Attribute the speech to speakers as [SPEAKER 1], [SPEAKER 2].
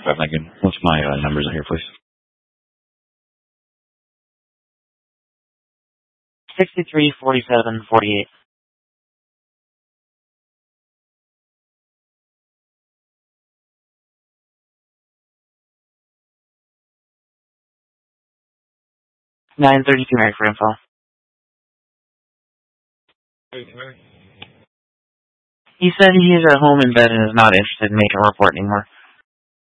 [SPEAKER 1] Megan. What's my numbers here, please?
[SPEAKER 2] 63, 47, 48. $932 Mary for info. He said he is at home in bed and is not interested in making a report anymore.